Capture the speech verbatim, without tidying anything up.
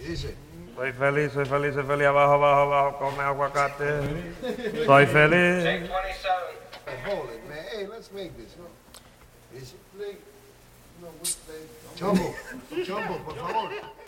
Dice. Soy feliz, soy feliz, soy feliz, abajo, abajo, abajo, come aguacate. Soy feliz. Hey, hold it, man. Hey, let's make this, no? Dice. Play. No, we play. Jumbo. Jumbo, por favor.